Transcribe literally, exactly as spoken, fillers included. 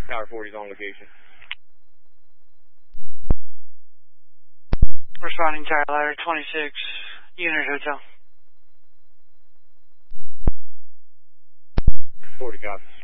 Tower forty is on location. Responding Tower Ladder twenty-six, Unit Hotel. forty copies.